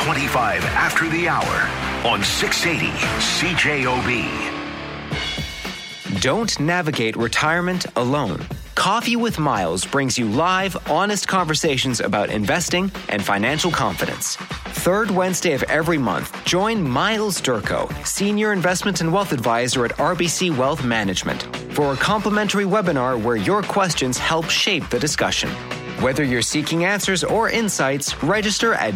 25 after the hour on 680 CJOB. Don't navigate retirement alone. Coffee with Miles brings you live, honest conversations about investing and financial confidence. Third Wednesday of every month, join Miles Durko, Senior Investment and Wealth Advisor at RBC Wealth Management, for a complimentary webinar where your questions help shape the discussion. Whether you're seeking answers or insights, register at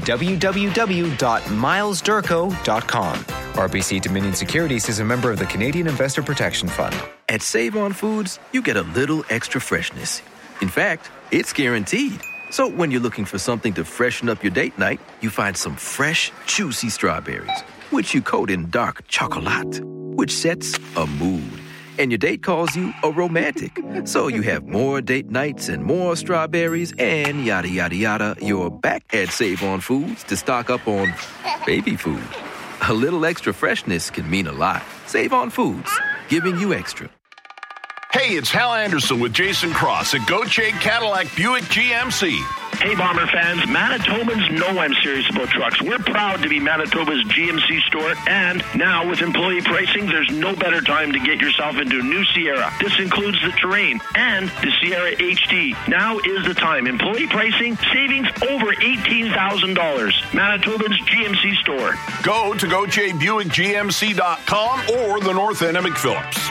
www.milesdurko.com. RBC Dominion Securities is a member of the Canadian Investor Protection Fund. At Save On Foods, you get a little extra freshness. In fact, it's guaranteed. So when you're looking for something to freshen up your date night, you find some fresh, juicy strawberries, which you coat in dark chocolate, which sets a mood. And your date calls you a romantic. So you have more date nights and more strawberries and yada, yada, yada. You're back at Save On Foods to stock up on baby food. A little extra freshness can mean a lot. Save On Foods, giving you extra. Hey, it's Hal Anderson with Jason Cross at Gauthier Cadillac Buick GMC. Hey, Bomber fans, Manitobans know I'm serious about trucks. We're proud to be Manitoba's GMC store, and now with employee pricing, there's no better time to get yourself into a new Sierra. This includes the Terrain and the Sierra HD. Now is the time. Employee pricing, savings over $18,000. Manitoba's GMC store. Go to GautierBuickGMC.com or the North End of McPhillips.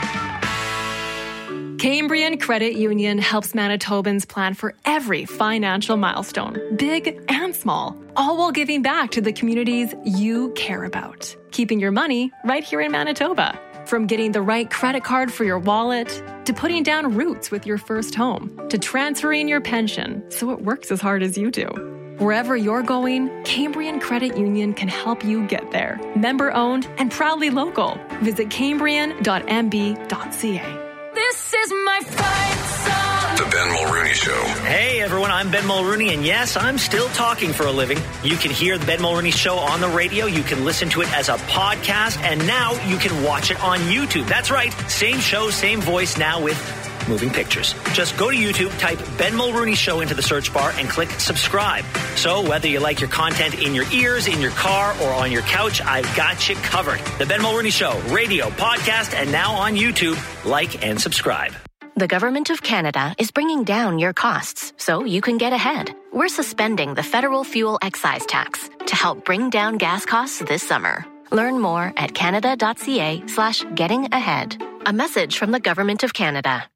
Cambrian Credit Union helps Manitobans plan for every financial milestone, big and small, all while giving back to the communities you care about. Keeping your money right here in Manitoba. From getting the right credit card for your wallet, to putting down roots with your first home, to transferring your pension so it works as hard as you do. Wherever you're going, Cambrian Credit Union can help you get there. Member-owned and proudly local. Visit cambrian.mb.ca. This is my fight song. The Ben Mulrooney Show. Hey, everyone, I'm Ben Mulrooney, and yes, I'm still talking for a living. You can hear the Ben Mulrooney Show on the radio. You can listen to it as a podcast, and now you can watch it on YouTube. That's right. Same show, same voice, now with moving pictures. Just go to YouTube, type Ben Mulrooney Show into the search bar, and click subscribe. So whether you like your content in your ears, in your car, or on your couch, I've got you covered. The Ben Mulrooney Show, radio, podcast, and now on YouTube. Like and subscribe. The Government of Canada is bringing down your costs so you can get ahead. We're suspending the federal fuel excise tax to help bring down gas costs this summer. Learn more at canada.ca/gettingahead. A message from the Government of Canada.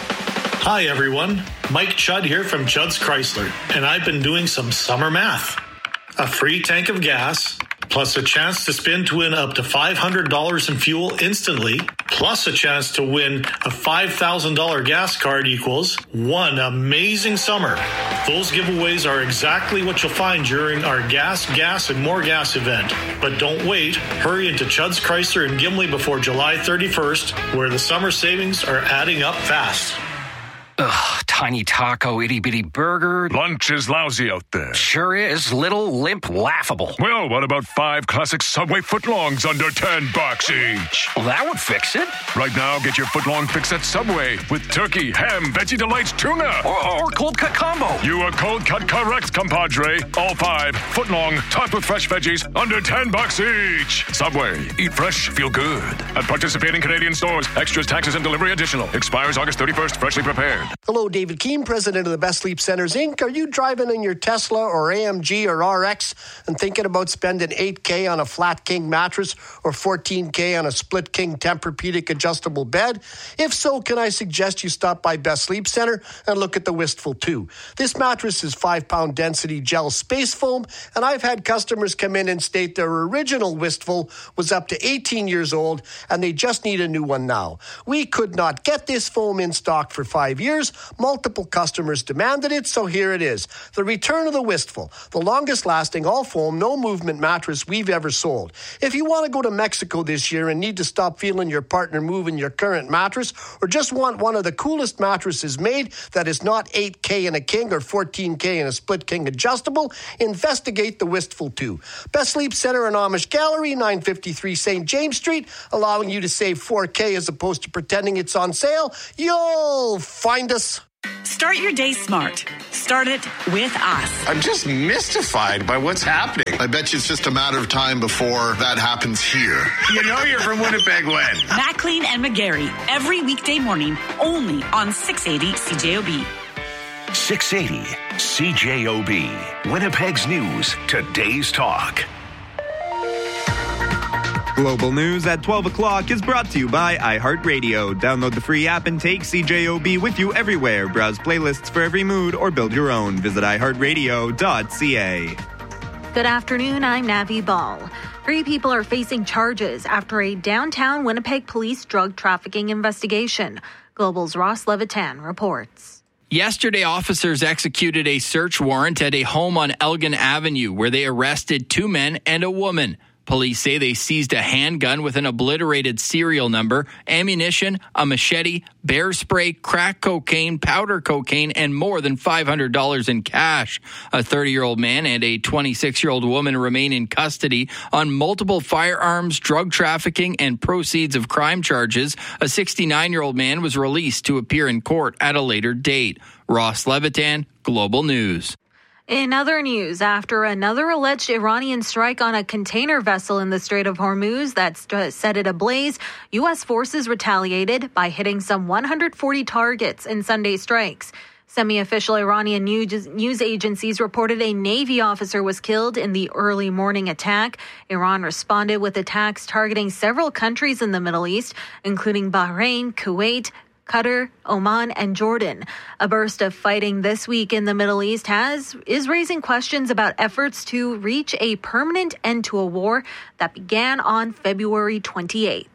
Hi everyone, Mike Chudd here from Chudd's Chrysler, and I've been doing some summer math. A free tank of gas, plus a chance to spin to win up to $500 in fuel instantly, plus a chance to win a $5,000 gas card equals one amazing summer. Those giveaways are exactly what you'll find during our Gas, and More Gas event. But don't wait. Hurry into Chudd's Chrysler in Gimli before July 31st, where the summer savings are adding up fast. Ugh, tiny taco, itty-bitty burger. Lunch is lousy out there. Sure is. Little, limp, laughable. Well, what about 5 classic Subway footlongs under $10 each? Well, that would fix it. Right now, get your footlong fix at Subway with turkey, ham, Veggie Delights, tuna. Or cold cut combo. You are cold cut correct, compadre. All 5 footlong, topped with fresh veggies, under $10 each. Subway. Eat fresh, feel good. At participating Canadian stores. Extras, taxes, and delivery additional. Expires August 31st. Freshly prepared. Hello, David Keane, president of the Best Sleep Centers, Inc. Are you driving in your Tesla or AMG or RX and thinking about spending $8,000 on a flat king mattress or $14,000 on a split king Tempur-Pedic adjustable bed? If so, can I suggest you stop by Best Sleep Center and look at the Wistful 2? This mattress is 5-pound density gel space foam, and I've had customers come in and state their original Wistful was up to 18 years old and they just need a new one now. We could not get this foam in stock for 5 years. Multiple customers demanded it, so here it is. The return of the Wistful, the longest-lasting all-foam, no-movement mattress we've ever sold. If you want to go to Mexico this year and need to stop feeling your partner moving your current mattress, or just want one of the coolest mattresses made that is not $8,000 in a king or $14,000 in a split king adjustable, investigate the Wistful 2. Best Sleep Center and Amish Gallery, 953 St. James Street, allowing you to save $4,000 as opposed to pretending it's on sale. You'll find us. Start your day smart. Start it with us. I'm just mystified by what's happening. I bet you it's just a matter of time before that happens here. You know you're from Winnipeg when? Maclean and McGarry, every weekday morning, only on 680 CJOB. 680 CJOB. Winnipeg's news, today's talk. Global News at 12 o'clock is brought to you by iHeartRadio. Download the free app and take CJOB with you everywhere. Browse playlists for every mood or build your own. Visit iHeartRadio.ca. Good afternoon, I'm Navi Ball. 3 people are facing charges after a downtown Winnipeg police drug trafficking investigation. Global's Ross Levitan reports. Yesterday, officers executed a search warrant at a home on Elgin Avenue where they arrested 2 men and a woman. Police say they seized a handgun with an obliterated serial number, ammunition, a machete, bear spray, crack cocaine, powder cocaine, and more than $500 in cash. A 30-year-old man and a 26-year-old woman remain in custody on multiple firearms, drug trafficking, and proceeds of crime charges. A 69-year-old man was released to appear in court at a later date. Ross Levitan, Global News. In other news, after another alleged Iranian strike on a container vessel in the Strait of Hormuz that set it ablaze, U.S. forces retaliated by hitting some 140 targets in Sunday strikes. Semi-official Iranian news agencies reported a Navy officer was killed in the early morning attack. Iran responded with attacks targeting several countries in the Middle East, including Bahrain, Kuwait, Qatar, Oman, and Jordan. A burst of fighting this week in the Middle East is raising questions about efforts to reach a permanent end to a war that began on February 28th.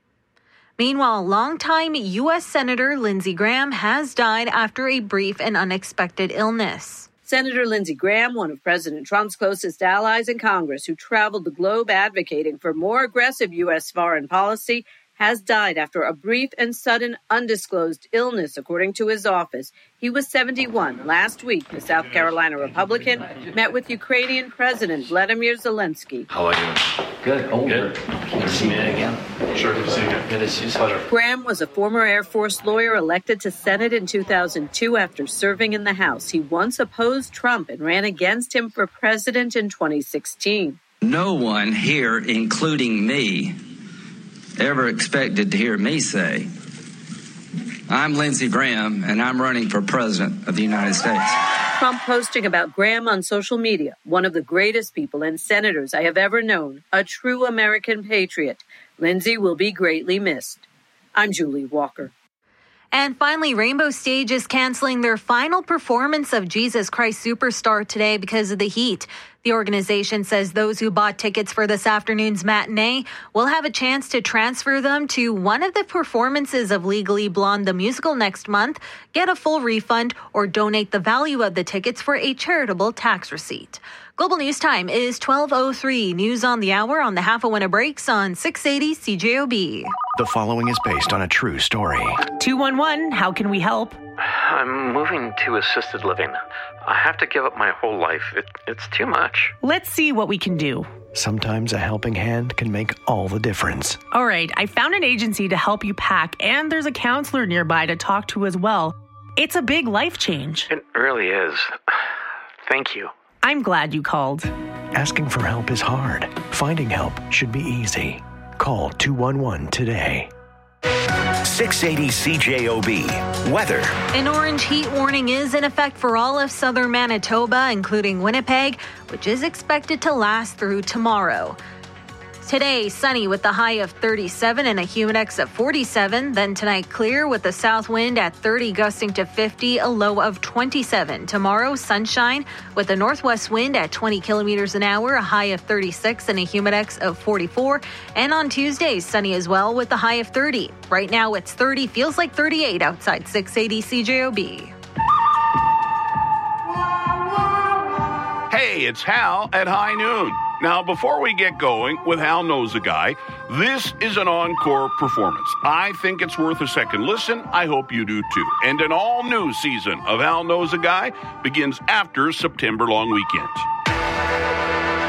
Meanwhile, longtime U.S. Senator Lindsey Graham has died after a brief and unexpected illness. Senator Lindsey Graham, one of President Trump's closest allies in Congress, who traveled the globe advocating for more aggressive U.S. foreign policy, has died after a brief and sudden undisclosed illness, according to his office. He was 71. Last week, the South Carolina Republican met with Ukrainian President Vladimir Zelensky. How are you? Good. Older. Good to see you again. Sure, good to see you again. Good to see you. Pleasure. Graham was a former Air Force lawyer elected to Senate in 2002 after serving in the House. He once opposed Trump and ran against him for president in 2016. No one here, including me, ever expected to hear me say, I'm Lindsey Graham, and I'm running for president of the United States. Trump posting about Graham on social media, one of the greatest people and senators I have ever known, a true American patriot. Lindsey will be greatly missed. I'm Julie Walker. And finally, Rainbow Stage is canceling their final performance of Jesus Christ Superstar today because of the heat. The organization says those who bought tickets for this afternoon's matinee will have a chance to transfer them to one of the performances of Legally Blonde the musical next month, get a full refund, or donate the value of the tickets for a charitable tax receipt. Global News Time is 12:03. News on the hour on the half a when it breaks on 680 CJOB. The following is based on a true story. 211, how can we help? I'm moving to assisted living. I have to give up my whole life. It's too much. Let's see what we can do. Sometimes a helping hand can make all the difference. All right, I found an agency to help you pack, and there's a counselor nearby to talk to as well. It's a big life change. It really is. Thank you. I'm glad you called. Asking for help is hard. Finding help should be easy. Call 211 today. 680 CJOB. Weather. An orange heat warning is in effect for all of southern Manitoba, including Winnipeg, which is expected to last through tomorrow. Today, sunny with a high of 37 and a humidex of 47. Then tonight, clear with a south wind at 30 gusting to 50, a low of 27. Tomorrow, sunshine with a northwest wind at 20 kilometers an hour, a high of 36 and a humidex of 44. And on Tuesday, sunny as well with a high of 30. Right now, it's 30, feels like 38 outside 680 CJOB. Hey, it's Hal at High Noon. Now, before we get going with Hal Knows a Guy, this is an encore performance. I think it's worth a second listen. I hope you do too. And an all-new season of Hal Knows a Guy begins after September long weekend.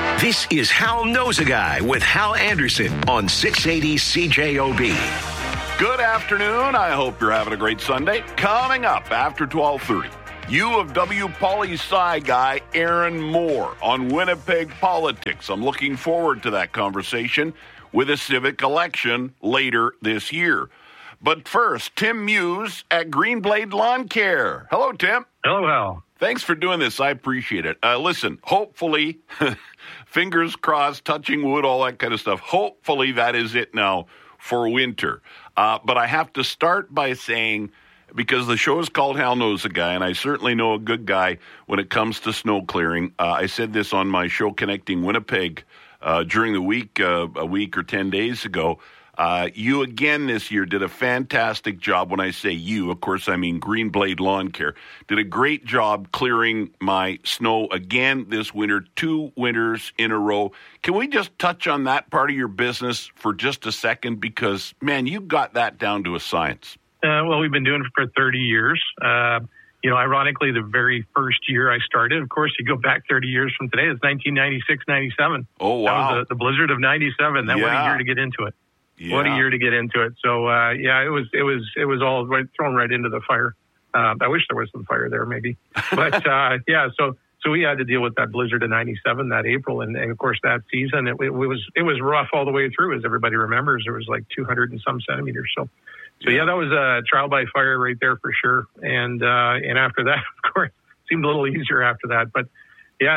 This is Hal Knows a Guy with Hal Anderson on 680 CJOB. Good afternoon. I hope you're having a great Sunday. Coming up after 12:30, U of W poli-sci guy Aaron Moore on Winnipeg politics. I'm looking forward to that conversation with a civic election later this year. But first, Tim Muse at Greenblade Lawn Care. Hello, Tim. Hello, Hal. Thanks for doing this. I appreciate it. Listen, hopefully, fingers crossed, touching wood, all that kind of stuff. Hopefully that is it now for winter. But I have to start by saying, because the show is called Hal Knows a Guy, and I certainly know a good guy when it comes to snow clearing. I said this on my show Connecting Winnipeg during the week, a week or 10 days ago. You again this year did a fantastic job. When I say you, of course, I mean Greenblade Lawn Care. Did a great job clearing my snow again this winter, 2 winters in a row. Can we just touch on that part of your business for just a second? Because, man, you got that down to a science. Well, we've been doing it for 30 years. Ironically, the very first year I started, of course, you go back 30 years from today, it's 1996, 97. Oh, wow. That was the blizzard of 97. What a year to get into it. Yeah. What a year to get into it. So, it was all thrown right into the fire. I wish there was some fire there, maybe. But, so we had to deal with that blizzard of 97, that April. And of course, that season, it was rough all the way through, as everybody remembers. There was like 200 and some centimeters. So that was a trial by fire right there for sure. And after that, of course, it seemed a little easier after that. But yeah,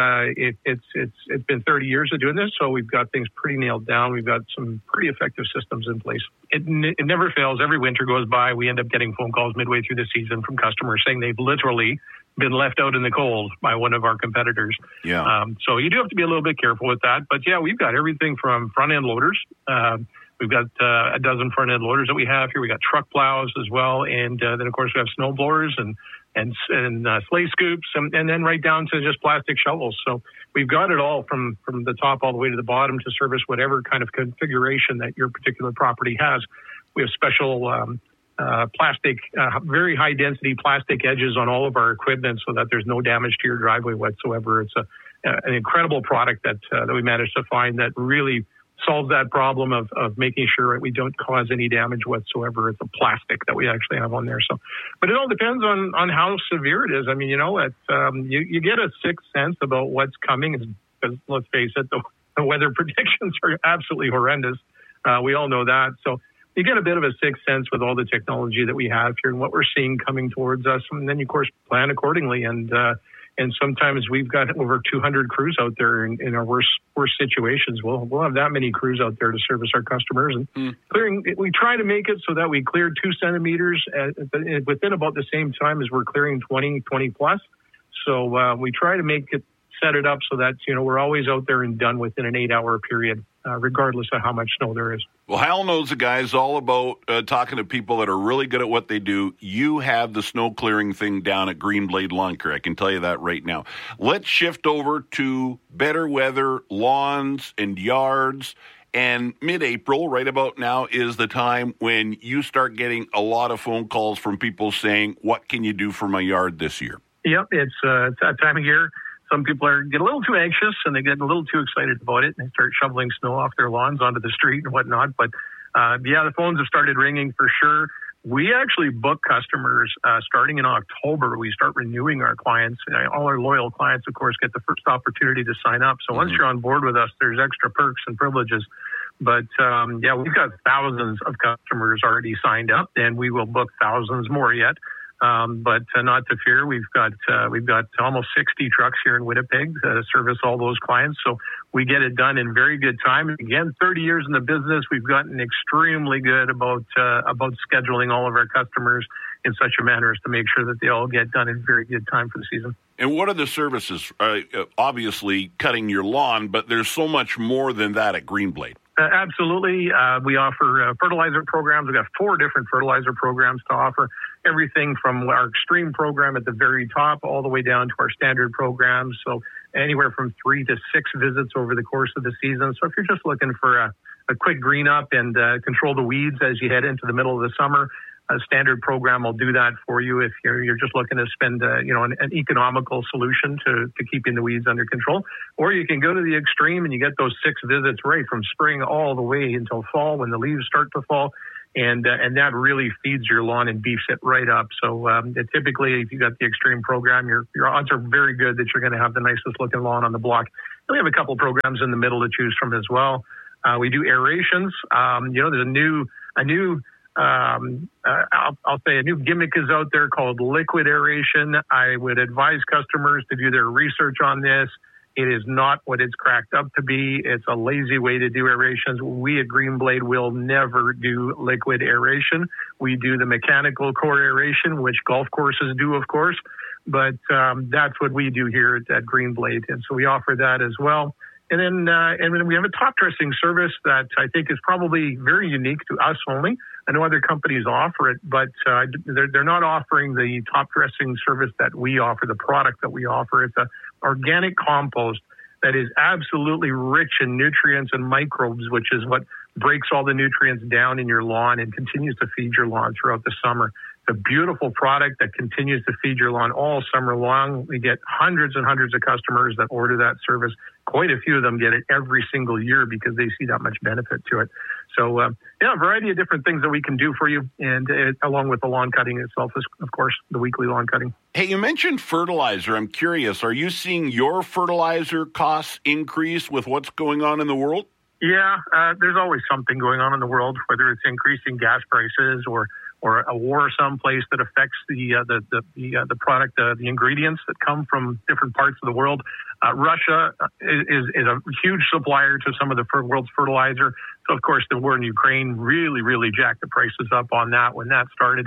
it's been 30 years of doing this, so we've got things pretty nailed down. We've got some pretty effective systems in place. It never fails. Every winter goes by, we end up getting phone calls midway through the season from customers saying they've literally been left out in the cold by one of our competitors. Yeah. So you do have to be a little bit careful with that. But yeah, we've got everything from front-end loaders. We've got a dozen front-end loaders that we have here. We got truck plows as well, and then of course we have snow blowers and sleigh scoops, and then right down to just plastic shovels. So we've got it all from the top all the way to the bottom to service whatever kind of configuration that your particular property has. We have special plastic, very high density plastic edges on all of our equipment so that there's no damage to your driveway whatsoever. It's an incredible product that we managed to find that really solves that problem of making sure we don't cause any damage whatsoever. It's a plastic that we actually have on there. So, but it all depends on how severe it is. I mean, you get a sixth sense about what's coming, because let's face it, the weather predictions are absolutely horrendous. We all know that. So you get a bit of a sixth sense with all the technology that we have here and what we're seeing coming towards us. And then you, of course, plan accordingly. And sometimes we've got over 200 crews out there in our worst situations. We'll have that many crews out there to service our customers. And clearing, we try to make it so that we clear 2 centimeters within about the same time as we're clearing 20 plus. So we try to set it up so that, we're always out there and done within an 8-hour period, regardless of how much snow there is. Well, Hal Knows a Guy is all about talking to people that are really good at what they do. You have the snow clearing thing down at Greenblade Lawn Care. I can tell you that right now. Let's shift over to better weather, lawns and yards. And mid-April, right about now, is the time when you start getting a lot of phone calls from people saying, what can you do for my yard this year? Yep, it's that time of year. Some people get a little too anxious and they get a little too excited about it and they start shoveling snow off their lawns onto the street and whatnot. But the phones have started ringing for sure. We actually book customers starting in October. We start renewing our clients. All our loyal clients, of course, get the first opportunity to sign up. So once you're on board with us, there's extra perks and privileges. But we've got thousands of customers already signed up, and we will book thousands more yet. But not to fear, we've got almost 60 trucks here in Winnipeg to service all those clients. So we get it done in very good time. Again, 30 years in the business, we've gotten extremely good about scheduling all of our customers in such a manner as to make sure that they all get done in very good time for the season. And what are the services? Obviously, cutting your lawn, but there's so much more than that at Greenblade. Absolutely. We offer fertilizer programs. We've got 4 different fertilizer programs to offer. Everything from our extreme program at the very top all the way down to our standard programs. So anywhere from 3 to 6 visits over the course of the season. So if you're just looking for a quick green up and control the weeds as you head into the middle of the summer, a standard program will do that for you. If you're just looking to spend an economical solution to keeping the weeds under control, or you can go to the extreme and you get those 6 visits right from spring all the way until fall when the leaves start to fall. And that really feeds your lawn and beefs it right up. So typically, if you got the Extreme program, your odds are very good that you're going to have the nicest looking lawn on the block. And we have a couple programs in the middle to choose from as well. We do aerations. There's a new gimmick is out there called liquid aeration. I would advise customers to do their research on this. It is not what it's cracked up to be. It's a lazy way to do aerations. We at Greenblade will never do liquid aeration. We do the mechanical core aeration, which golf courses do, of course. But that's what we do here at Greenblade. And so we offer that as well. And then we have a top dressing service that I think is probably very unique to us only. I know other companies offer it, but they're not offering the top dressing service that we offer, the product that we offer. It's an organic compost that is absolutely rich in nutrients and microbes, which is what breaks all the nutrients down in your lawn and continues to feed your lawn throughout the summer. It's a beautiful product that continues to feed your lawn all summer long. We get hundreds and hundreds of customers that order that service. Quite a few of them get it every single year because they see that much benefit to it. So, a variety of different things that we can do for you, and along with the lawn cutting itself is, of course, the weekly lawn cutting. Hey, you mentioned fertilizer. I'm curious, are you seeing your fertilizer costs increase with what's going on in the world? Yeah, there's always something going on in the world, whether it's increasing gas prices or a war someplace that affects the product, the ingredients that come from different parts of the world. Russia is a huge supplier to some of the world's fertilizer. So, of course, the war in Ukraine really, really jacked the prices up on that when that started.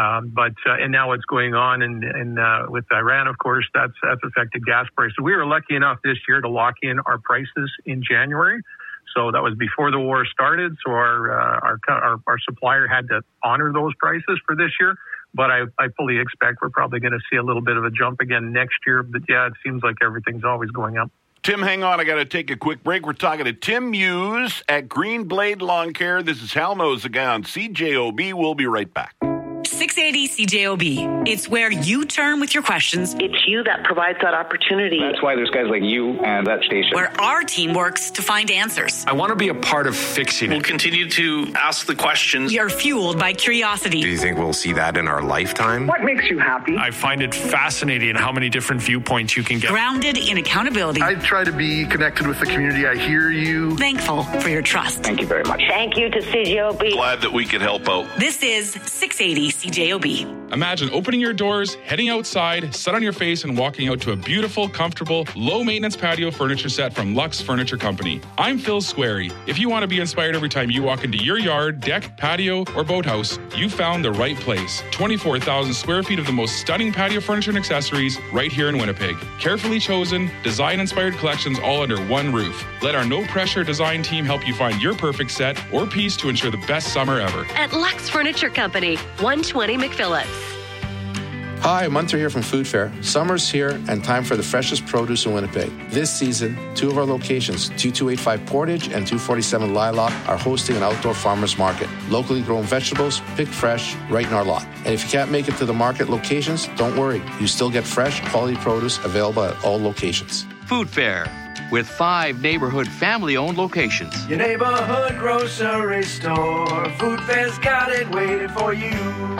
And now what's going on with Iran, of course, that's affected gas prices. We were lucky enough this year to lock in our prices in January. So that was before the war started. So our supplier had to honor those prices for this year. But I fully expect we're probably going to see a little bit of a jump again next year. But yeah, it seems like everything's always going up. Tim, hang on. I got to take a quick break. We're talking to Tim Muse at Greenblade Lawn Care. This is Hal Knows the Guy on CJOB. We'll be right back. 680 CJOB. It's where you turn with your questions. It's you that provides that opportunity. That's why there's guys like you and that station. Where our team works to find answers. I want to be a part of fixing it. We'll continue to ask the questions. You're fueled by curiosity. Do you think we'll see that in our lifetime? What makes you happy? I find it fascinating how many different viewpoints you can get. Grounded in accountability. I try to be connected with the community. I hear you. Thankful for your trust. Thank you very much. Thank you to CJOB. Glad that we could help out. This is 680 CJOB. Imagine opening your doors, heading outside, sun on your face, and walking out to a beautiful, comfortable, low-maintenance patio furniture set from Lux Furniture Company. I'm Phil Squarey. If you want to be inspired every time you walk into your yard, deck, patio, or boathouse, you found the right place. 24,000 square feet of the most stunning patio furniture and accessories right here in Winnipeg. Carefully chosen, design-inspired collections all under one roof. Let our no-pressure design team help you find your perfect set or piece to ensure the best summer ever. At Lux Furniture Company, 120 McPhillips. Hi, Munter here from Food Fair. Summer's here and time for the freshest produce in Winnipeg. This season, two of our locations, 2285 Portage and 247 Lilac, are hosting an outdoor farmers market. Locally grown vegetables, picked fresh, right in our lot. And if you can't make it to the market locations, don't worry. You still get fresh, quality produce available at all locations. Food Fair, with 5 neighborhood family-owned locations. Your neighborhood grocery store. Food Fair's got it waiting for you.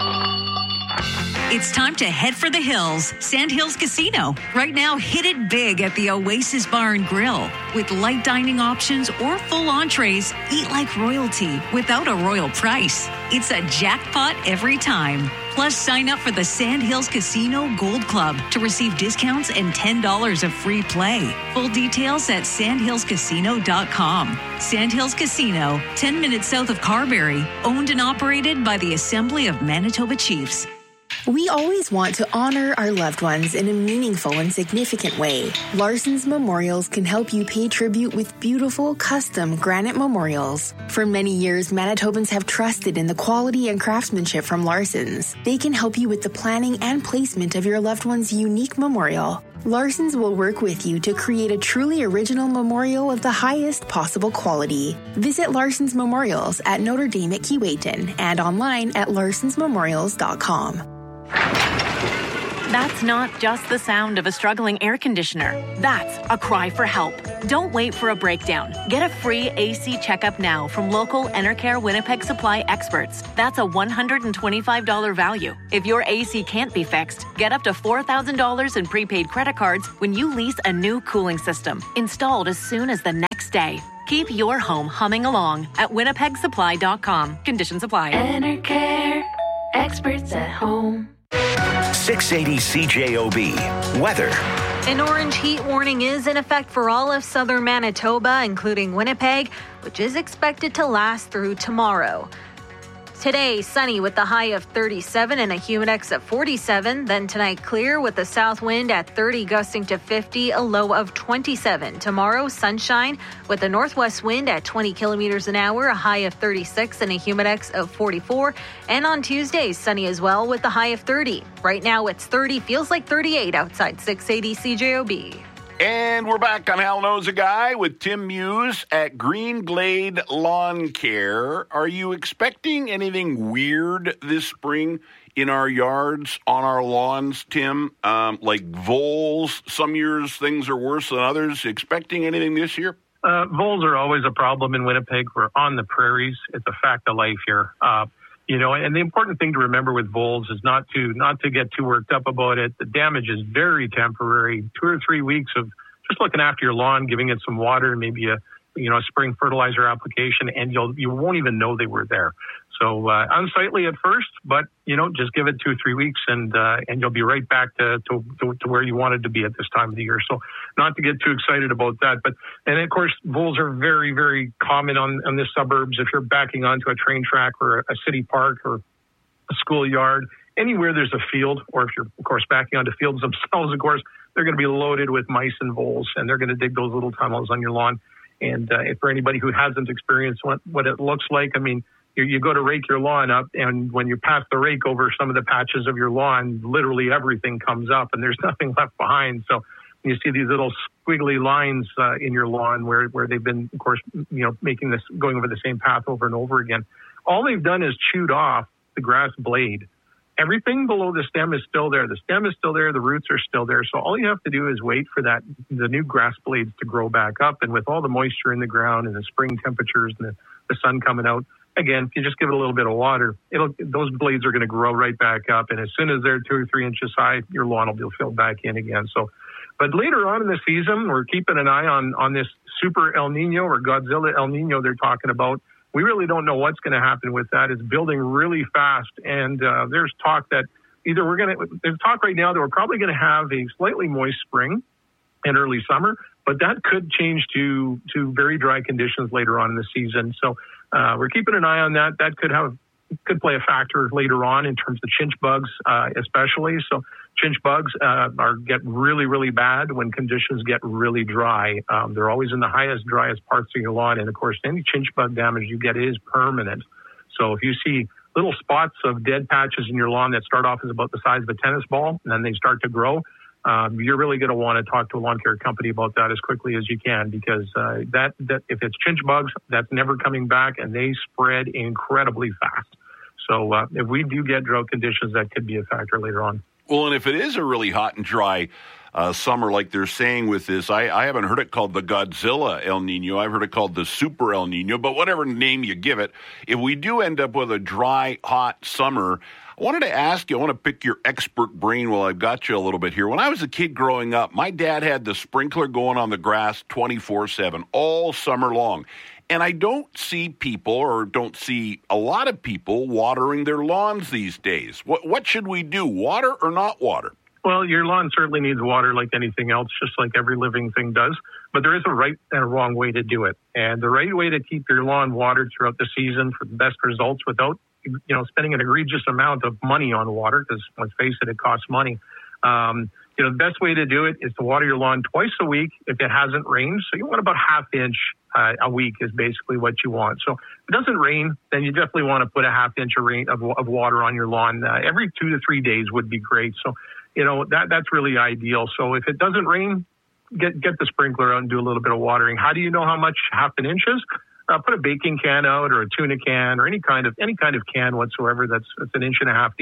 It's time to head for the hills. Sandhills Casino. Right now, hit it big at the Oasis Bar and Grill. With light dining options or full entrees, eat like royalty without a royal price. It's a jackpot every time. Plus, sign up for the Sandhills Casino Gold Club to receive discounts and $10 of free play. Full details at sandhillscasino.com. Sandhills Casino, 10 minutes south of Carberry. Owned and operated by the Assembly of Manitoba Chiefs. We always want to honor our loved ones in a meaningful and significant way. Larson's Memorials can help you pay tribute with beautiful, custom granite memorials. For many years, Manitobans have trusted in the quality and craftsmanship from Larson's. They can help you with the planning and placement of your loved one's unique memorial. Larson's will work with you to create a truly original memorial of the highest possible quality. Visit Larson's Memorials at Notre Dame at Keewatin and online at larsonsmemorials.com. That's not just the sound of a struggling air conditioner. That's a cry for help. Don't wait for a breakdown. Get a free AC checkup now from local Enercare Winnipeg Supply experts. That's a $125 value. If your AC can't be fixed, get up to $4,000 in prepaid credit cards when you lease a new cooling system, installed as soon as the next day. Keep your home humming along at winnipegsupply.com. Conditions apply. Enercare, experts at home. 680 CJOB. Weather. An orange heat warning is in effect for all of southern Manitoba, including Winnipeg, which is expected to last through tomorrow. Today, sunny with the high of 37 and a humidex of 47. Then tonight, clear with the south wind at 30, gusting to 50, a low of 27. Tomorrow, sunshine with the northwest wind at 20 kilometers an hour, a high of 36 and a humidex of 44. And on Tuesday, sunny as well with the high of 30. Right now, it's 30, feels like 38 outside 680 CJOB. And we're back on Hal Knows a Guy with Tim Muse at Green Glade Lawn Care. Are you expecting anything weird this spring in our yards, on our lawns, Tim? Like voles? Some years things are worse than others. Expecting anything this year? Voles are always a problem in Winnipeg. We're on the prairies. It's a fact of life here. And the important thing to remember with voles is not to get too worked up about it. The damage is very temporary. 2 or 3 weeks of just looking after your lawn, giving it some water, maybe a spring fertilizer application, and you won't even know they were there. So unsightly at first, but just give it 2 or 3 weeks, and you'll be right back to where you wanted to be at this time of the year. So not to get too excited about that, and of course voles are very, very common on the suburbs. If you're backing onto a train track or a city park or a schoolyard, anywhere there's a field, or if you're of course backing onto fields themselves, of course they're going to be loaded with mice and voles, and they're going to dig those little tunnels on your lawn. And for anybody who hasn't experienced what it looks like, I mean, you go to rake your lawn up, and when you pass the rake over some of the patches of your lawn, literally everything comes up and there's nothing left behind. So you see these little squiggly lines in your lawn where they've been, of course, going over the same path over and over again. All they've done is chewed off the grass blade. Everything below the stem is still there. The stem is still there. The roots are still there. So all you have to do is wait for the new grass blades to grow back up. And with all the moisture in the ground and the spring temperatures and the sun coming out, again, if you just give it a little bit of water, those blades are going to grow right back up. And as soon as they're 2 or 3 inches high, your lawn will be filled back in again. So, but later on in the season, we're keeping an eye on this super El Nino or Godzilla El Nino they're talking about. We really don't know what's going to happen with that. It's building really fast, and there's talk that there's talk right now that we're probably going to have a slightly moist spring and early summer, but that could change to very dry conditions later on in the season. So we're keeping an eye on that. That could play a factor later on in terms of chinch bugs, especially. So chinch bugs get really, really bad when conditions get really dry. They're always in the driest parts of your lawn. And of course, any chinch bug damage you get is permanent. So if you see little spots of dead patches in your lawn that start off as about the size of a tennis ball, and then they start to grow, you're really going to want to talk to a lawn care company about that as quickly as you can, because that if it's chinch bugs, that's never coming back, and they spread incredibly fast. So if we do get drought conditions, that could be a factor later on. Well, and if it is a really hot and dry summer, like they're saying with this, I haven't heard it called the Godzilla El Nino. I've heard it called the Super El Nino, but whatever name you give it, if we do end up with a dry, hot summer, I wanted to ask you, I want to pick your expert brain while I've got you a little bit here. When I was a kid growing up, my dad had the sprinkler going on the grass 24/7 all summer long. And I don't see a lot of people watering their lawns these days. What should we do, water or not water? Well, your lawn certainly needs water like anything else, just like every living thing does. But there is a right and a wrong way to do it. And the right way to keep your lawn watered throughout the season for the best results without spending an egregious amount of money on water, because let's face it, it costs money. The best way to do it is to water your lawn twice a week if it hasn't rained. So you want about ½ inch a week is basically what you want. So if it doesn't rain, then you definitely want to put a ½ inch of water on your lawn. Every 2 to 3 days would be great. So, that's really ideal. So if it doesn't rain, get the sprinkler out and do a little bit of watering. How do you know how much ½ an inch is? Put a baking can out or a tuna can or any kind of can whatsoever that's 1.5 inches deep.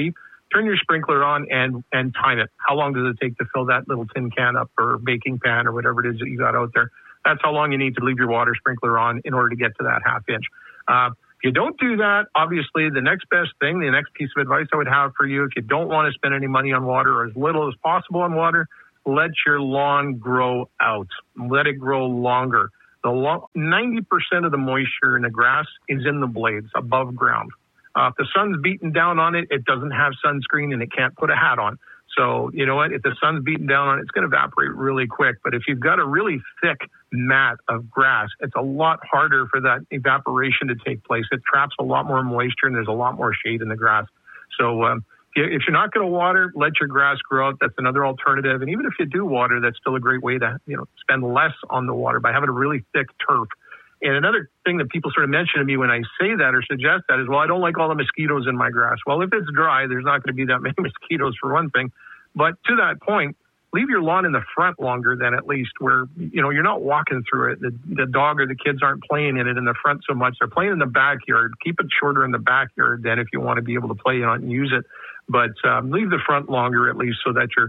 turn your sprinkler on and time it. How long does it take to fill that little tin can up or baking pan or whatever it is that you got out there? That's how long you need to leave your water sprinkler on in order to get to that half inch. If you don't do that, obviously the next best thing, the next piece of advice I would have for you, if you don't want to spend any money on water or as little as possible on water, let your lawn grow out. Let it grow longer. 90% of the moisture in the grass is in the blades above ground. If the sun's beating down on it, it doesn't have sunscreen and it can't put a hat on. So, you know what? If the sun's beating down on it, it's going to evaporate really quick. But if you've got a really thick mat of grass, it's a lot harder for that evaporation to take place. It traps a lot more moisture and there's a lot more shade in the grass. So if you're not going to water, let your grass grow out. That's another alternative. And even if you do water, that's still a great way to, spend less on the water by having a really thick turf. And another thing that people sort of mention to me when I say that or suggest that is, well, I don't like all the mosquitoes in my grass. Well, if it's dry, there's not going to be that many mosquitoes for one thing. But to that point, leave your lawn in the front longer than at least where, you're not walking through it. The dog or the kids aren't playing in it in the front so much. They're playing in the backyard. Keep it shorter in the backyard than if you want to be able to play on it and use it. But leave the front longer at least so that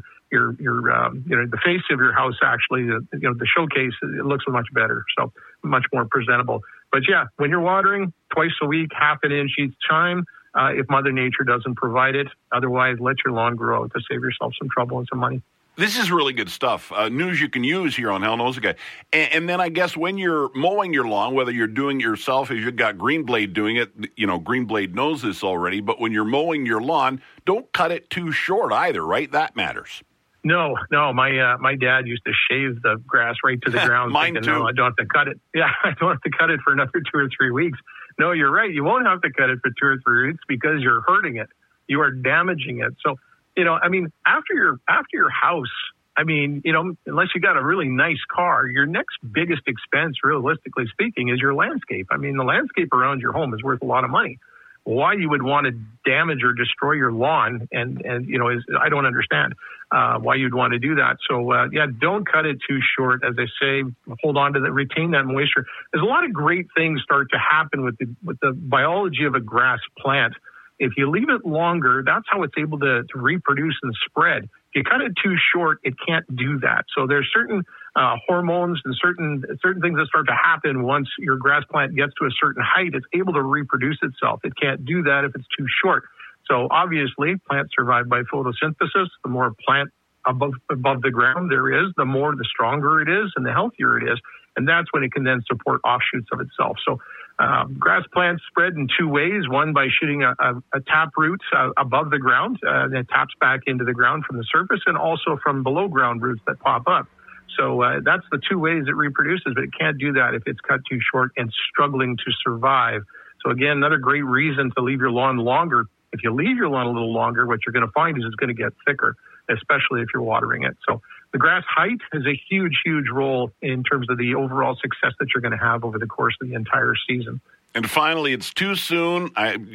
the face of your house actually, the showcase, it looks much better. So much more presentable. But yeah, when you're watering twice a week, half an inch each time, if Mother Nature doesn't provide it. Otherwise, let your lawn grow to save yourself some trouble and some money. This is really good stuff. News you can use here on Hal Knows a Guy. And then I guess when you're mowing your lawn, whether you're doing it yourself, if you've got Greenblade doing it, Greenblade knows this already, but when you're mowing your lawn, don't cut it too short either, right? That matters. No. My dad used to shave the grass right to the ground. Mine too. No, I don't have to cut it. Yeah, I don't have to cut it for another 2 or 3 weeks. No, you're right. You won't have to cut it for 2 or 3 weeks because you're hurting it. You are damaging it. So, after your house, unless you got a really nice car, your next biggest expense, realistically speaking, is your landscape. The landscape around your home is worth a lot of money. Why you would want to damage or destroy your lawn, and I don't understand why you'd want to do that. So don't cut it too short. As I say, hold on to retain that moisture. There's a lot of great things start to happen with the biology of a grass plant. If you leave it longer, that's how it's able to reproduce and spread. If you cut it too short, it can't do that. So there's certain hormones and certain things that start to happen once your grass plant gets to a certain height. It's able to reproduce itself. It can't do that if it's too short. So obviously, plants survive by photosynthesis. The more plant above the ground there is, the stronger it is and the healthier it is. And that's when it can then support offshoots of itself. So grass plants spread in two ways. One, by shooting a tap root above the ground, and it taps back into the ground from the surface, and also from below ground roots that pop up. So that's the two ways it reproduces, but it can't do that if it's cut too short and struggling to survive. So again, another great reason to leave your lawn longer. If you leave your lawn a little longer, what you're going to find is it's going to get thicker, especially if you're watering it. So the grass height has a huge, huge role in terms of the overall success that you're going to have over the course of the entire season. And finally, it's too soon.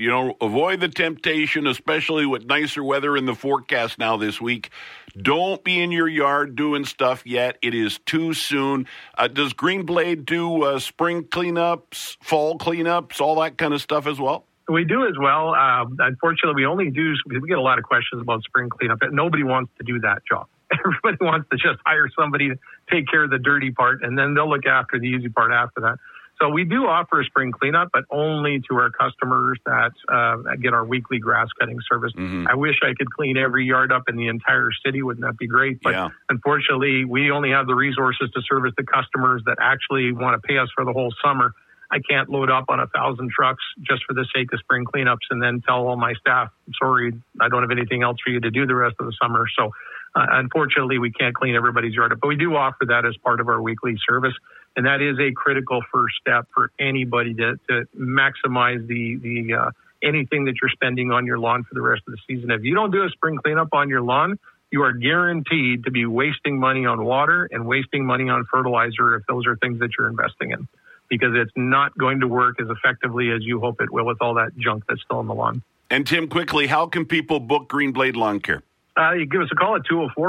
Avoid the temptation, especially with nicer weather in the forecast now this week. Don't be in your yard doing stuff yet. It is too soon. Does Greenblade do spring cleanups, fall cleanups, all that kind of stuff as well? We do as well. Unfortunately, we get a lot of questions about spring cleanup. Nobody wants to do that job. Everybody wants to just hire somebody to take care of the dirty part, and then they'll look after the easy part after that. So we do offer a spring cleanup, but only to our customers that get our weekly grass cutting service. Mm-hmm. I wish I could clean every yard up in the entire city. Wouldn't that be great? But Unfortunately, we only have the resources to service the customers that actually want to pay us for the whole summer. I can't load up on 1,000 trucks just for the sake of spring cleanups and then tell all my staff, sorry, I don't have anything else for you to do the rest of the summer. So unfortunately, we can't clean everybody's yard up, but we do offer that as part of our weekly service. And that is a critical first step for anybody to maximize the anything that you're spending on your lawn for the rest of the season. If you don't do a spring cleanup on your lawn, you are guaranteed to be wasting money on water and wasting money on fertilizer if those are things that you're investing in, because it's not going to work as effectively as you hope it will with all that junk that's still on the lawn. And Tim, quickly, how can people book Greenblade Lawn Care? You give us a call at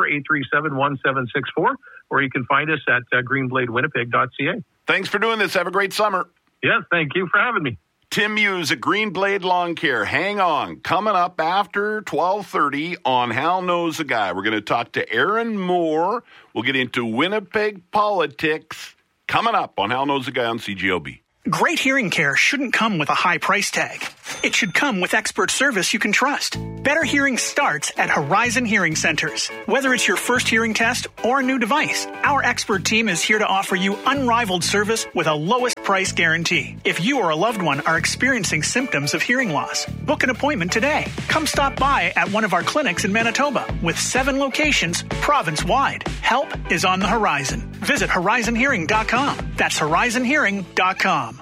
204-837-1764, or you can find us at greenbladewinnipeg.ca. Thanks for doing this. Have a great summer. Yes, thank you for having me. Tim Hughes at Green Blade Lawn Care. Hang on. Coming up after 12:30 on Hal Knows a Guy. We're going to talk to Aaron Moore. We'll get into Winnipeg politics. Coming up on Hal Knows a Guy on CJOB. Great hearing care shouldn't come with a high price tag. It should come with expert service you can trust. Better hearing starts at Horizon Hearing Centers. Whether it's your first hearing test or a new device, our expert team is here to offer you unrivaled service with a lowest price guarantee. If you or a loved one are experiencing symptoms of hearing loss, book an appointment today. Come stop by at one of our clinics in Manitoba with 7 locations province-wide. Help is on the horizon. Visit horizonhearing.com. That's horizonhearing.com.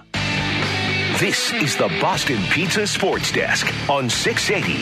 This is the Boston Pizza Sports Desk on 680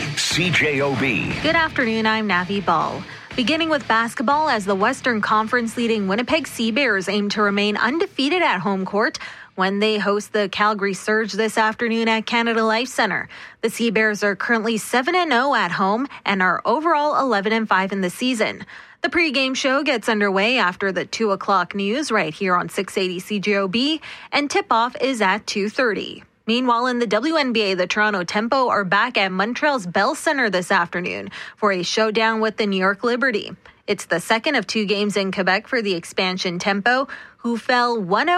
CJOB. Good afternoon, I'm Navi Ball. Beginning with basketball, as the Western Conference leading Winnipeg Sea Bears aim to remain undefeated at home court when they host the Calgary Surge this afternoon at Canada Life Centre. The Sea Bears are currently 7-0 at home and are overall 11-5 in the season. The pregame show gets underway after the 2 o'clock news right here on 680 CJOB, and tip-off is at 2:30. Meanwhile, in the WNBA, the Toronto Tempo are back at Montreal's Bell Centre this afternoon for a showdown with the New York Liberty. It's the second of 2 games in Quebec for the expansion Tempo, who fell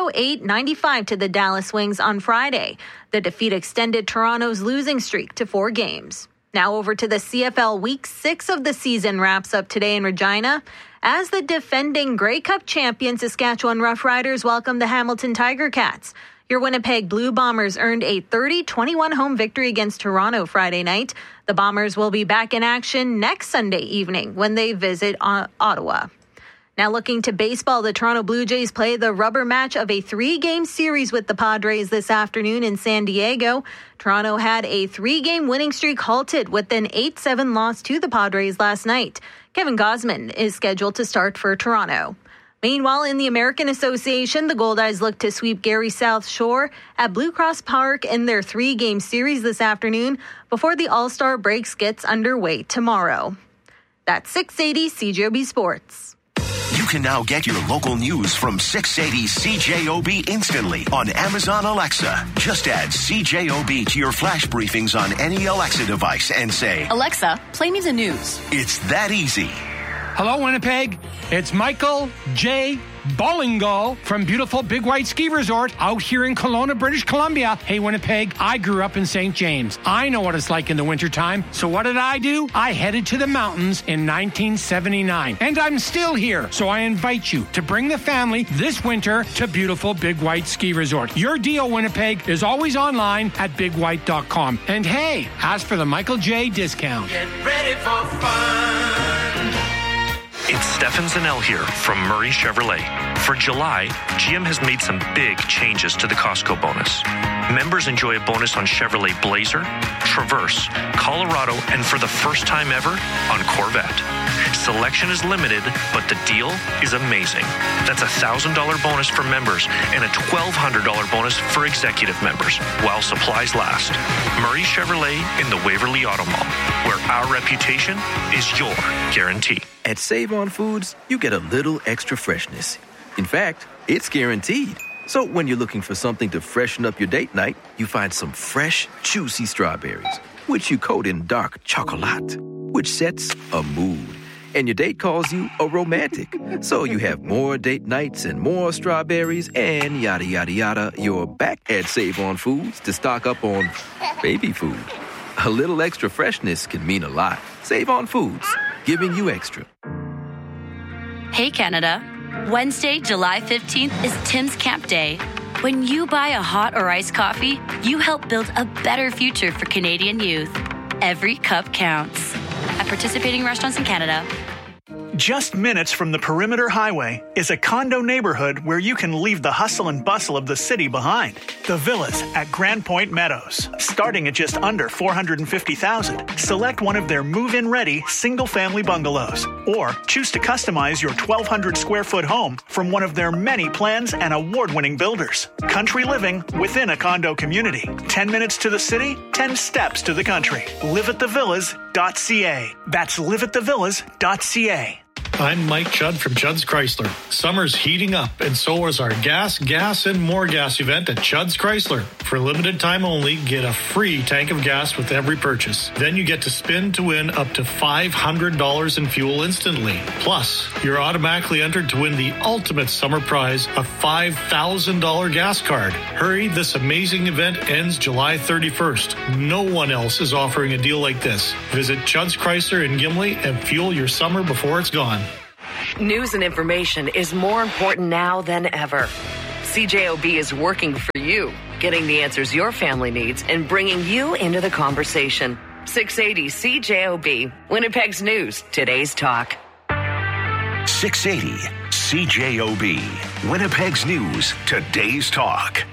108-95 to the Dallas Wings on Friday. The defeat extended Toronto's losing streak to 4 games. Now over to the CFL. Week 6 of the season wraps up today in Regina as the defending Grey Cup champion Saskatchewan Roughriders welcome the Hamilton Tiger Cats. Your Winnipeg Blue Bombers earned a 30-21 home victory against Toronto Friday night. The Bombers will be back in action next Sunday evening when they visit Ottawa. Now looking to baseball, the Toronto Blue Jays play the rubber match of a 3-game series with the Padres this afternoon in San Diego. Toronto had a 3-game winning streak halted with an 8-7 loss to the Padres last night. Kevin Gausman is scheduled to start for Toronto. Meanwhile, in the American Association, the Goldeyes look to sweep Gary South Shore at Blue Cross Park in their 3-game series this afternoon before the All-Star breaks gets underway tomorrow. That's 680 CJOB Sports. You can now get your local news from 680 CJOB instantly on Amazon Alexa. Just add CJOB to your flash briefings on any Alexa device and say, Alexa, play me the news. It's that easy. Hello, Winnipeg. It's Michael J. Ballingall from beautiful Big White Ski Resort out here in Kelowna, British Columbia. Hey, Winnipeg, I grew up in St. James. I know what it's like in the wintertime. So what did I do? I headed to the mountains in 1979. And I'm still here. So I invite you to bring the family this winter to beautiful Big White Ski Resort. Your deal, Winnipeg, is always online at bigwhite.com. And hey, ask for the Michael J. discount. Get ready for fun. It's Stefan Zanel here from Murray Chevrolet. For July, GM has made some big changes to the Costco bonus. Members enjoy a bonus on Chevrolet Blazer, Traverse, Colorado, and for the first time ever, on Corvette. Selection is limited, but the deal is amazing. That's a $1,000 bonus for members and a $1,200 bonus for executive members while supplies last. Murray Chevrolet in the Waverly Auto Mall, where our reputation is your guarantee. At Save On Foods, you get a little extra freshness. In fact, it's guaranteed. So when you're looking for something to freshen up your date night, you find some fresh, juicy strawberries, which you coat in dark chocolate, which sets a mood. And your date calls you a romantic. So you have more date nights and more strawberries and yada, yada, yada. You're back at Save On Foods to stock up on baby food. A little extra freshness can mean a lot. Save On Foods, giving you extra. Hey, Canada. Wednesday, July 15th is Tim's Camp Day. When you buy a hot or iced coffee, you help build a better future for Canadian youth. Every cup counts. At participating restaurants in Canada. Just minutes from the Perimeter Highway is a condo neighborhood where you can leave the hustle and bustle of the city behind. The Villas at Grand Point Meadows. Starting at just under $450,000. Select one of their move-in ready single-family bungalows. Or choose to customize your 1,200 square foot home from one of their many plans and award-winning builders. Country living within a condo community. 10 minutes to the city, 10 steps to the country. LiveAtTheVillas.ca. That's LiveAtTheVillas.ca. I'm Mike Judd from Judd's Chrysler. Summer's heating up, and so is our gas, and more gas event at Judd's Chrysler. For a limited time only, get a free tank of gas with every purchase. Then you get to spin to win up to $500 in fuel instantly. Plus, you're automatically entered to win the ultimate summer prize, a $5,000 gas card. Hurry, this amazing event ends July 31st. No one else is offering a deal like this. Visit Judd's Chrysler in Gimli and fuel your summer before it's gone. News and information is more important now than ever. CJOB is working for you, getting the answers your family needs and bringing you into the conversation. 680 CJOB, Winnipeg's news, today's talk. 680 CJOB, Winnipeg's news, today's talk.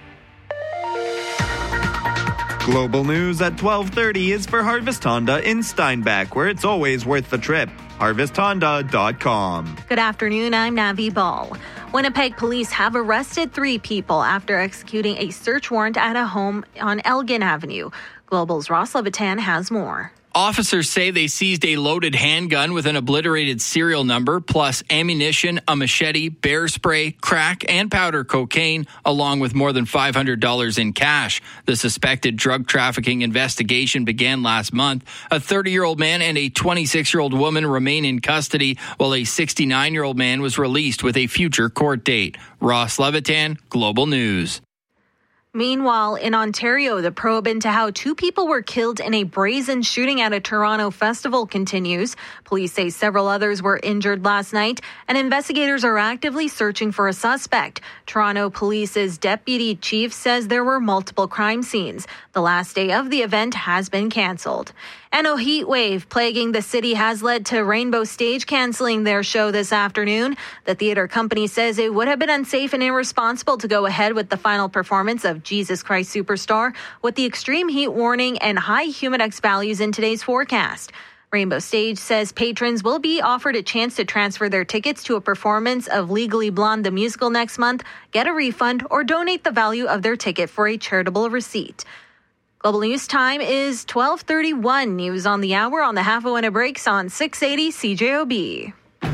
Global news at 12:30 is for Harvest Honda in Steinbach, where it's always worth the trip. HarvestHonda.com. Good afternoon, I'm Navi Ball. Winnipeg police have arrested 3 people after executing a search warrant at a home on Elgin Avenue. Global's Ross Levitan has more. Officers say they seized a loaded handgun with an obliterated serial number, plus ammunition, a machete, bear spray, crack, and powder cocaine, along with more than $500 in cash. The suspected drug trafficking investigation began last month. A 30-year-old man and a 26-year-old woman remain in custody, while a 69-year-old man was released with a future court date. Ross Levitan, Global News. Meanwhile, in Ontario, the probe into how 2 people were killed in a brazen shooting at a Toronto festival continues. Police say several others were injured last night, and investigators are actively searching for a suspect. Toronto Police's deputy chief says there were multiple crime scenes. The last day of the event has been canceled. And a heat wave plaguing the city has led to Rainbow Stage canceling their show this afternoon. The theater company says it would have been unsafe and irresponsible to go ahead with the final performance of Jesus Christ Superstar with the extreme heat warning and high humidex values in today's forecast. Rainbow Stage says patrons will be offered a chance to transfer their tickets to a performance of Legally Blonde the musical next month, get a refund, or donate the value of their ticket for a charitable receipt. Global News time is 12:31. News on the hour on the Half Hour Winter Breaks on 680 CJOB.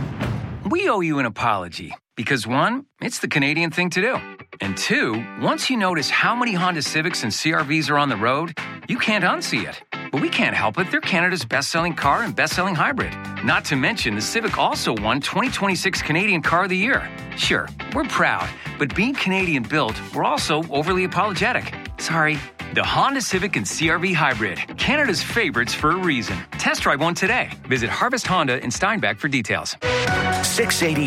We owe you an apology because 1, it's the Canadian thing to do. And 2, once you notice how many Honda Civics and CRVs are on the road, you can't unsee it. But we can't help it. They're Canada's best-selling car and best-selling hybrid. Not to mention, the Civic also won 2026 Canadian Car of the Year. Sure, we're proud, but being Canadian-built, we're also overly apologetic. Sorry. The Honda Civic and CRV Hybrid, Canada's favorites for a reason. Test drive one today. Visit Harvest Honda in Steinbach for details. 680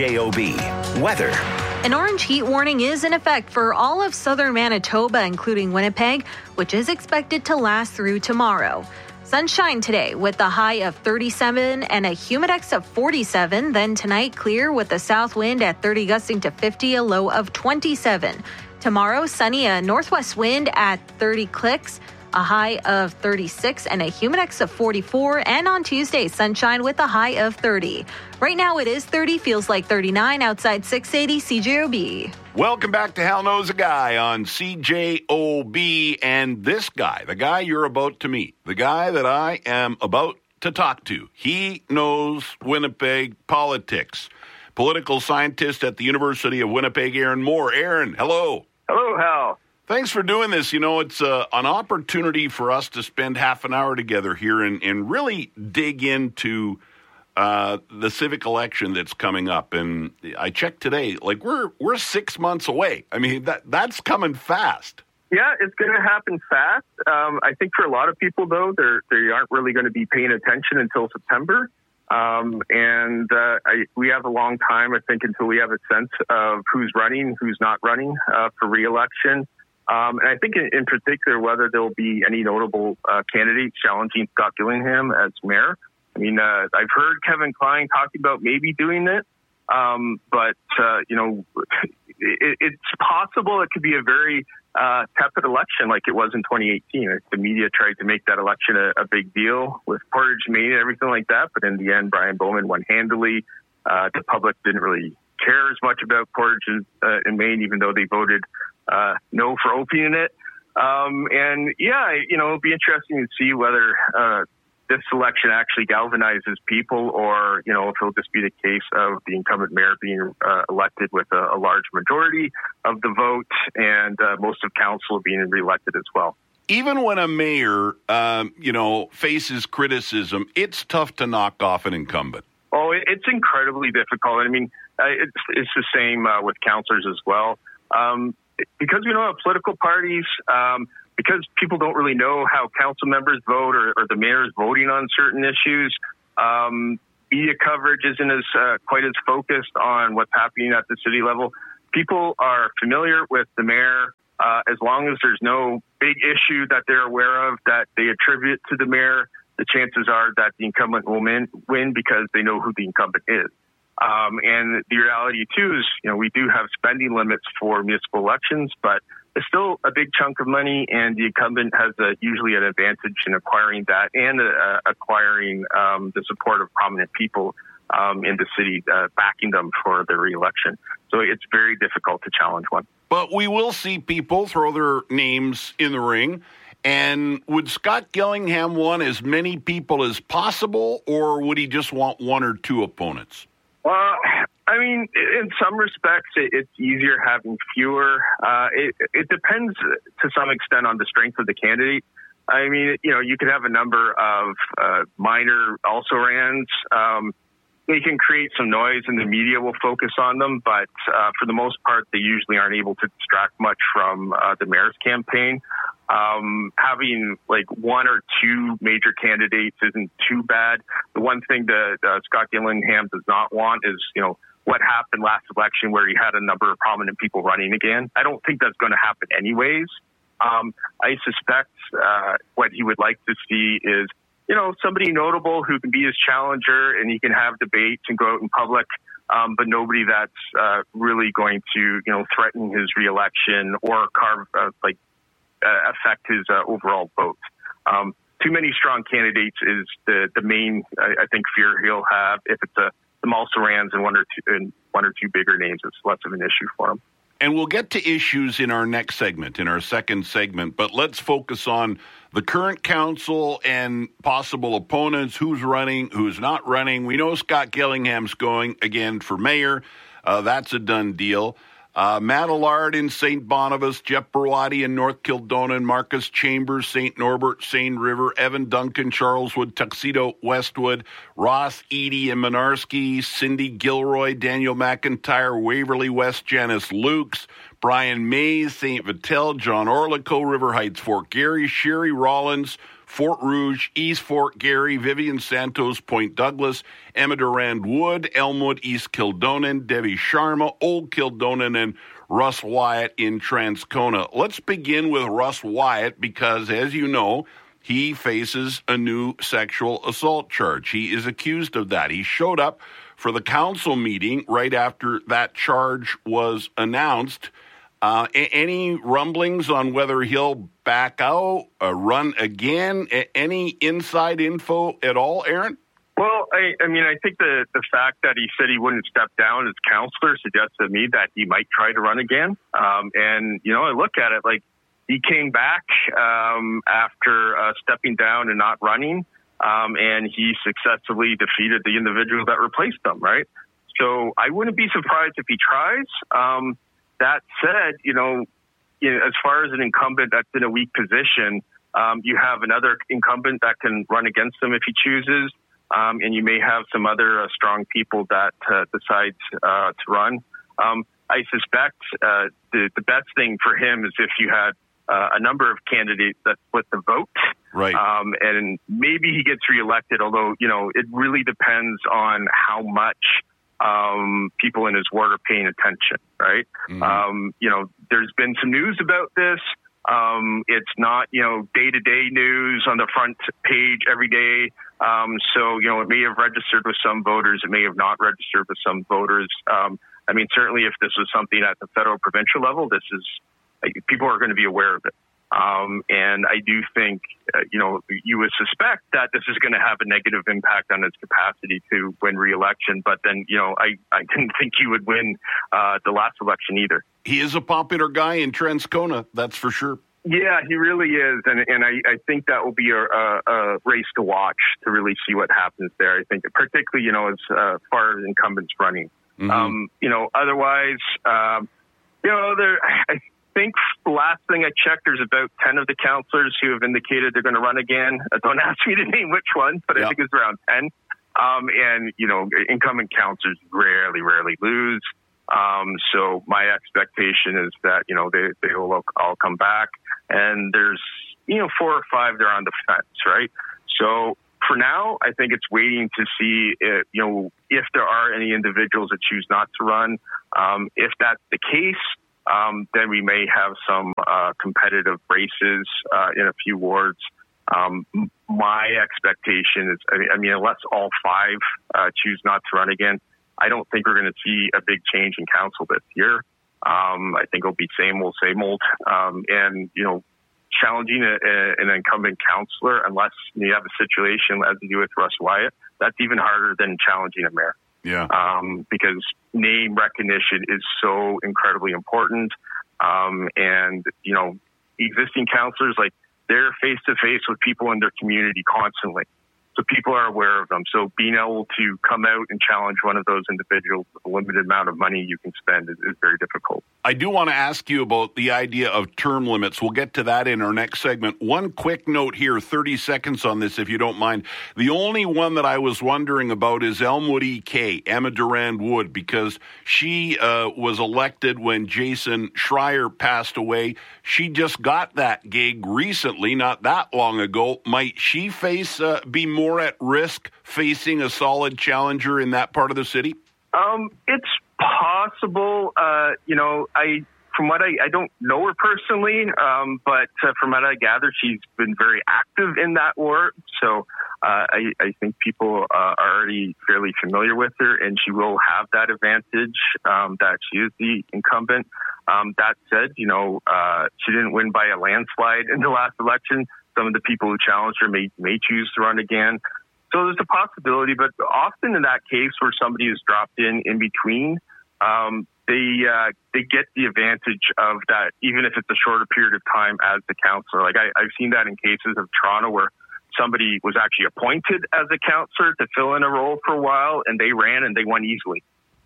CJOB. Weather. An orange heat warning is in effect for all of southern Manitoba, including Winnipeg, which is expected to last through tomorrow. Sunshine today with a high of 37 and a humidex of 47. Then tonight, clear with a south wind at 30 gusting to 50, a low of 27. Tomorrow, sunny, a northwest wind at 30 clicks, a high of 36 and a humidex of 44. And on Tuesday, sunshine with a high of 30. Right now it is 30, feels like 39 outside 680 CJOB. Welcome back to Hal Knows a Guy on CJOB. And this guy, the guy you're about to meet, the guy that I am about to talk to, he knows Winnipeg politics. Political scientist at the University of Winnipeg, Aaron Moore. Aaron, hello. Hello, Hal. Thanks for doing this. You know, it's an opportunity for us to spend half an hour together here and really dig into the civic election that's coming up. And I checked today, like we're 6 months away. I mean, that's coming fast. Yeah, it's going to happen fast. I think for a lot of people, though, they aren't really going to be paying attention until September. We have a long time, I think, until we have a sense of who's running, who's not running for re-election. And I think in particular, whether there will be any notable candidates challenging Scott Gillingham as mayor. I mean, I've heard Kevin Klein talking about maybe doing it. It's possible it could be a very tepid election like it was in 2018. The media tried to make that election a big deal with Portage, Maine, and everything like that. But in the end, Brian Bowman won handily. The public didn't really care as much about Portage in Maine, even though they voted no for opening it. It'll be interesting to see whether this election actually galvanizes people, or, if it'll just be the case of the incumbent mayor being elected with a large majority of the vote and most of council being reelected as well. Even when a mayor, faces criticism, it's tough to knock off an incumbent. Oh, it's incredibly difficult. I mean, it's the same with councillors as well. Because we don't have political parties, because people don't really know how council members vote or the mayor is voting on certain issues, media coverage isn't as quite as focused on what's happening at the city level. People are familiar with the mayor as long as there's no big issue that they're aware of that they attribute to the mayor. The chances are that the incumbent will win because they know who the incumbent is. And the reality, too, is, we do have spending limits for municipal elections, but it's still a big chunk of money, and the incumbent has usually an advantage in acquiring that and acquiring the support of prominent people in the city backing them for the re-election. So it's very difficult to challenge one. But we will see people throw their names in the ring. And would Scott Gillingham want as many people as possible, or would he just want one or two opponents? Well, I mean, in some respects, it's easier having fewer. It depends to some extent on the strength of the candidate. I mean, you could have a number of minor also-rans. They can create some noise and the media will focus on them, but for the most part, they usually aren't able to distract much from the mayor's campaign. Having like one or two major candidates isn't too bad. The one thing that Scott Gillingham does not want is, what happened last election where he had a number of prominent people running again. I don't think that's going to happen anyways. I suspect what he would like to see is, somebody notable who can be his challenger and he can have debates and go out in public, but nobody that's really going to, threaten his reelection or affect his overall vote. Too many strong candidates is the main, I think, fear he'll have. If it's some also-rans and one or two bigger names, it's less of an issue for him. And we'll get to issues in our next segment, in our second segment, but let's focus on the current council and possible opponents, who's running, who's not running. We know Scott Gillingham's going again for mayor. That's a done deal. Matt Allard in St. Boniface, Jeff Barwadi in North Kildonan, Marcus Chambers, St. Norbert, St. River, Evan Duncan, Charleswood, Tuxedo, Westwood, Ross Eady in Menarski, Cindy Gilroy, Daniel McIntyre, Waverly West, Janice Lukes, Brian Mays, St. Vital, John Orlico, River Heights, Fort Garry, Sherry Rollins, Fort Rouge, East Fort Garry, Vivian Santos, Point Douglas, Emma Durand Wood, Elmwood, East Kildonan, Debbie Sharma, Old Kildonan, and Russ Wyatt in Transcona. Let's begin with Russ Wyatt because, as you know, he faces a new sexual assault charge. He is accused of that. He showed up for the council meeting right after that charge was announced. Any rumblings on whether he'll back out, run again? Any inside info at all, Aaron? Well, I mean, I think the fact that he said he wouldn't step down as counselor suggests to me that he might try to run again. And, I look at it like he came back after stepping down and not running, and he successfully defeated the individual that replaced him, right? So I wouldn't be surprised if he tries. That said, as far as an incumbent that's in a weak position, you have another incumbent that can run against him if he chooses, and you may have some other strong people that decide to run. I suspect the best thing for him is if you had a number of candidates that split the vote, right? And maybe he gets reelected, although, it really depends on how much people in his ward are paying attention, right? Mm-hmm. There's been some news about this. It's not, day-to-day news on the front page every day. So, it may have registered with some voters. It may have not registered with some voters. I mean, certainly if this was something at the federal, provincial level, people are going to be aware of it. And I do think, you would suspect that this is going to have a negative impact on his capacity to win re-election. But then, I didn't think he would win the last election either. He is a popular guy in Transcona, that's for sure. Yeah, he really is, and I think that will be a race to watch to really see what happens there. I think, particularly, as far as incumbents running. Otherwise, I think the last thing I checked, there's about 10 of the councillors who have indicated they're going to run again. Don't ask me to name which ones, but I think it's around 10. Incumbent councillors rarely lose. So my expectation is that, they will all come back, and there's, 4 or 5 they're on the fence, right? So for now, I think it's waiting to see, if there are any individuals that choose not to run. If that's the case, then we may have some competitive races in a few wards. My expectation is, unless all 5 choose not to run again, I don't think we're going to see a big change in council this year. I think it'll be same old. Challenging an incumbent councillor, unless you have a situation as you do with Russ Wyatt, that's even harder than challenging a mayor. Yeah. Because name recognition is so incredibly important. Existing councillors, they're face to face with people in their community constantly. So people are aware of them. So being able to come out and challenge one of those individuals with a limited amount of money you can spend is very difficult. I do want to ask you about the idea of term limits. We'll get to that in our next segment. One quick note here, 30 seconds on this, if you don't mind. The only one that I was wondering about is Elmwood EK, Emma Durand Wood, because she was elected when Jason Schreier passed away. She just got that gig recently, not that long ago. Might she be more at risk facing a solid challenger in that part of the city? It's possible. I don't know her personally, but from what I gather, she's been very active in that ward. So I think people are already fairly familiar with her, and she will have that advantage that she is the incumbent. That said, she didn't win by a landslide in the last election. Some of the people who challenged her may choose to run again. So there's a possibility, but often in that case where somebody is dropped in between, they get the advantage of that, even if it's a shorter period of time as the councillor. I've seen that in cases of Toronto where somebody was actually appointed as a councillor to fill in a role for a while, and they ran and they won easily.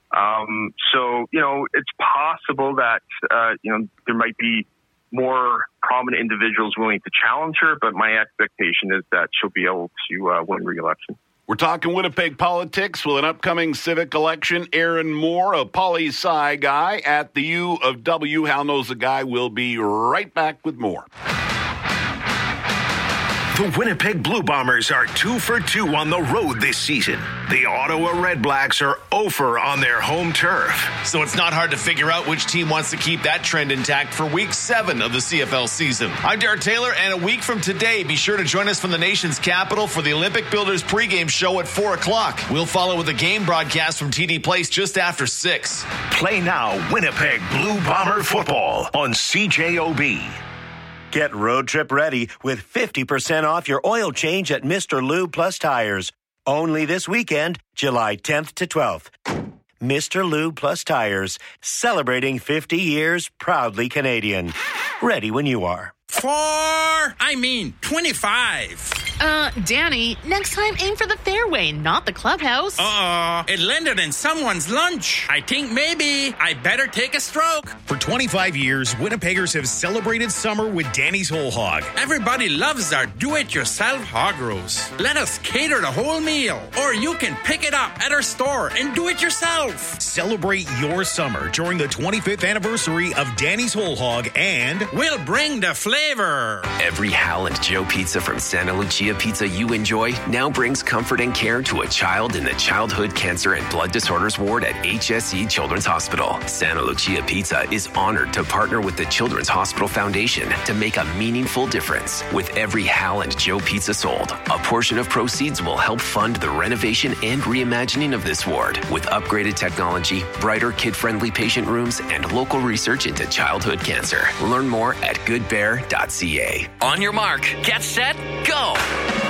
It's possible that, there might be more prominent individuals willing to challenge her, but my expectation is that she'll be able to win re-election. We're talking Winnipeg politics with an upcoming civic election. Aaron Moore, a poli-sci guy at the U of W. Hal Knows the Guy will be right back with more. The Winnipeg Blue Bombers are 2 for 2 on the road this season. The Ottawa Redblacks are 0 for on their home turf. So it's not hard to figure out which team wants to keep that trend intact for Week 7 of the CFL season. I'm Derek Taylor, and a week from today, be sure to join us from the nation's capital for the Olympic Builders pregame show at 4 o'clock. We'll follow with a game broadcast from TD Place just after 6. Play now Winnipeg Blue Bomber football on CJOB. Get road trip ready with 50% off your oil change at Mr. Lube Plus Tires. Only this weekend, July 10th to 12th. Mr. Lube Plus Tires, celebrating 50 years, proudly Canadian. Ready when you are. 25. Danny, next time aim for the fairway, not the clubhouse. It landed in someone's lunch. I think maybe I better take a stroke. For 25 years, Winnipeggers have celebrated summer with Danny's Whole Hog. Everybody loves our do-it-yourself hog roast. Let us cater the whole meal, or you can pick it up at our store and do it yourself. Celebrate your summer during the 25th anniversary of Danny's Whole Hog, and we'll bring the flavor. Every Hal and Joe pizza from Santa Lucia Pizza you enjoy now brings comfort and care to a child in the Childhood Cancer and Blood Disorders Ward at HSE Children's Hospital. Santa Lucia Pizza is honored to partner with the Children's Hospital Foundation to make a meaningful difference. With every Hal and Joe pizza sold, a portion of proceeds will help fund the renovation and reimagining of this ward with upgraded technology, brighter kid-friendly patient rooms, and local research into childhood cancer. Learn more at goodbear.ca. On your mark, get set, go! The House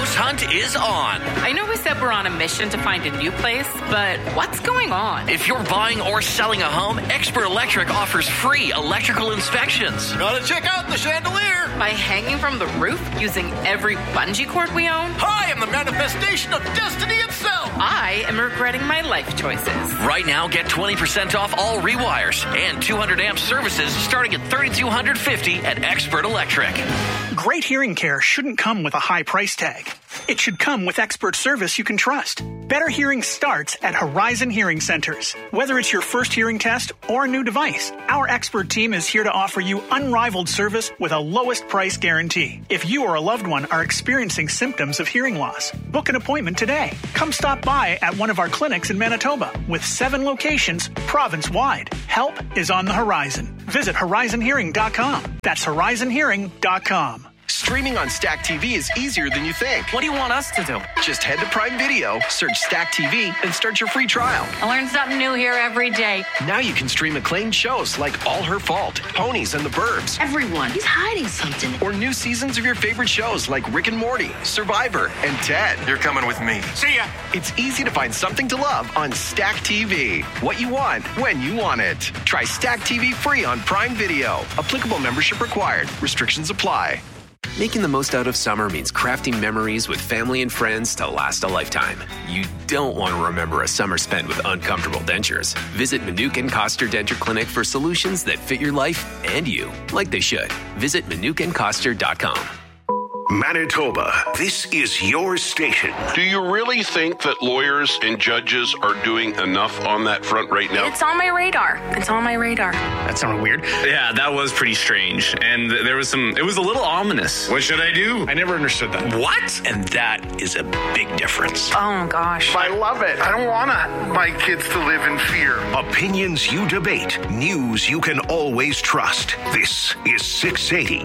house hunt is on. I know we said we're on a mission to find a new place, but what's going on? If you're buying or selling a home, Expert Electric offers free electrical inspections. Gotta check out the chandelier. By hanging from the roof using every bungee cord we own? I am the manifestation of destiny itself. I am regretting my life choices. Right now, get 20% off all rewires and 200 amp services starting at $3,250 at Expert Electric. Great hearing care shouldn't come with a high price tag. It should come with expert service you can trust. Better hearing starts at Horizon Hearing Centers. Whether it's your first hearing test or a new device, our expert team is here to offer you unrivaled service with a lowest price guarantee. If you or a loved one are experiencing symptoms of hearing loss, book an appointment today. Come stop by at one of our clinics in Manitoba with 7 locations province-wide. Help is on the horizon. Visit horizonhearing.com. That's horizonhearing.com. Streaming on Stack TV is easier than you think. What do you want us to do? Just head to Prime Video, search Stack TV, and start your free trial. I learn something new here every day. Now you can stream acclaimed shows like All Her Fault, Ponies and the Burbs. Everyone is hiding something. Or new seasons of your favorite shows like Rick and Morty, Survivor, and Ted. You're coming with me. See ya! It's easy to find something to love on Stack TV. What you want, when you want it. Try Stack TV free on Prime Video. Applicable membership required. Restrictions apply. Making the most out of summer means crafting memories with family and friends to last a lifetime. You don't want to remember a summer spent with uncomfortable dentures. Visit Manukin Koster Denture Clinic for solutions that fit your life and you, like they should. Visit ManukinKoster.com. Manitoba, this is your station. Do you really think that lawyers and judges are doing enough on that front right now? It's on my radar. That sounded weird. Yeah, that was pretty strange. And there was it was a little ominous. What should I do? I never understood that. What? And that is a big difference. Oh, gosh. I love it. I don't want my kids to live in fear. Opinions you debate, news you can always trust. This is 680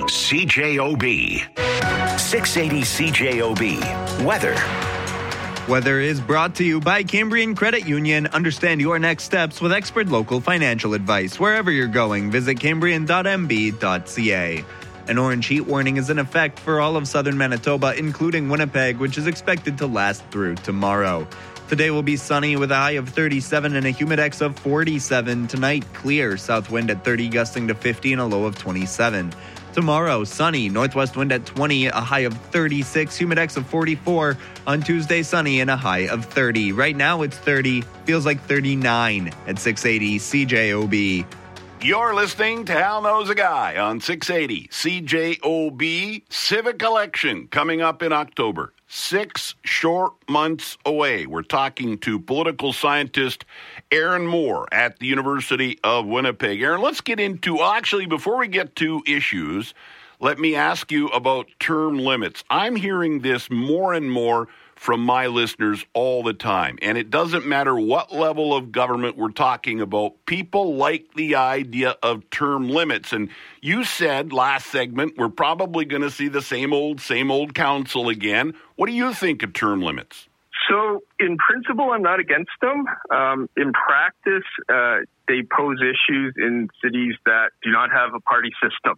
CJOB. 680 CJOB. Weather. Weather is brought to you by Cambrian Credit Union. Understand your next steps with expert local financial advice. Wherever you're going, visit cambrian.mb.ca. An orange heat warning is in effect for all of southern Manitoba, including Winnipeg, which is expected to last through tomorrow. Today will be sunny with a high of 37 and a humidex of 47. Tonight, clear, south wind at 30, gusting to 50 and a low of 27. Tomorrow, sunny, northwest wind at 20, a high of 36, humidex of 44. On Tuesday, sunny and a high of 30. Right now, it's 30, feels like 39 at 680 CJOB. You're listening to Hal Knows a Guy on 680 CJOB. Civic election coming up in October. 6 short months away. We're talking to political scientist Aaron Moore at the University of Winnipeg. Aaron, let's get into, actually, before we get to issues, let me ask you about term limits. I'm hearing this more and more from my listeners all the time. And it doesn't matter what level of government we're talking about. People like the idea of term limits. And you said last segment, we're probably going to see the same old council again. What do you think of term limits? So in principle, I'm not against them. In practice, they pose issues in cities that do not have a party system.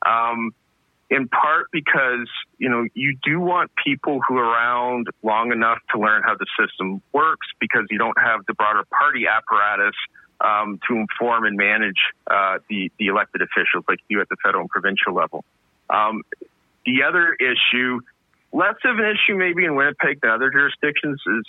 In part because, you do want people who are around long enough to learn how the system works, because you don't have the broader party apparatus to inform and manage the elected officials like you at the federal and provincial level. The other issue, less of an issue maybe in Winnipeg than other jurisdictions, is,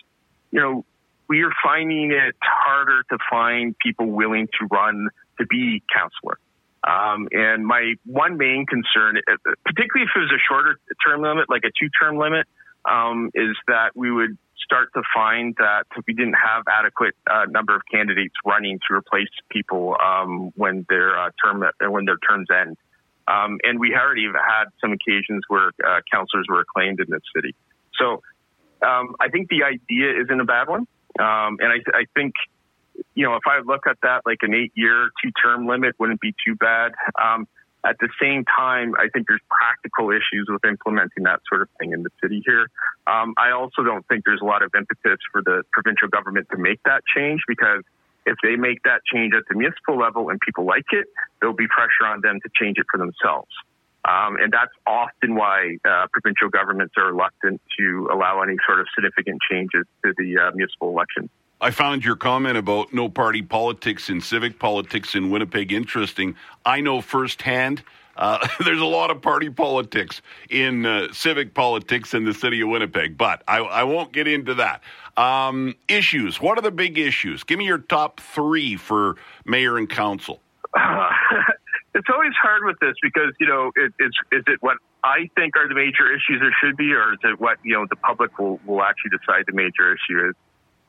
we are finding it harder to find people willing to run to be councillor. And my one main concern, particularly if it was a shorter term limit, like a 2-term limit, is that we would start to find that we didn't have adequate number of candidates running to replace people when their terms end. And we already have had some occasions where councillors were acclaimed in this city. So I think the idea isn't a bad one. And I think, if I look at that, like an 8-year, 2-term limit wouldn't be too bad. At the same time, I think there's practical issues with implementing that sort of thing in the city here. I also don't think there's a lot of impetus for the provincial government to make that change, because if they make that change at the municipal level and people like it, there'll be pressure on them to change it for themselves. And that's often why provincial governments are reluctant to allow any sort of significant changes to the municipal elections. I found your comment about no party politics in civic politics in Winnipeg interesting. I know firsthand there's a lot of party politics in civic politics in the city of Winnipeg, but I won't get into that. Issues. What are the big issues? Give me your top 3 for mayor and council. It's always hard with this because, is it what I think are the major issues there should be, or is it what, the public will actually decide the major issue is?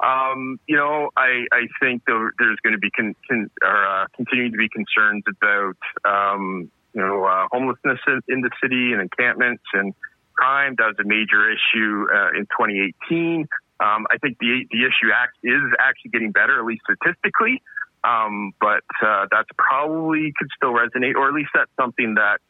I think there's going to be continuing to be concerns about, homelessness in the city and encampments and crime. That was a major issue in 2018. I think the issue is actually getting better, at least statistically. But that's probably could still resonate, or at least that's something that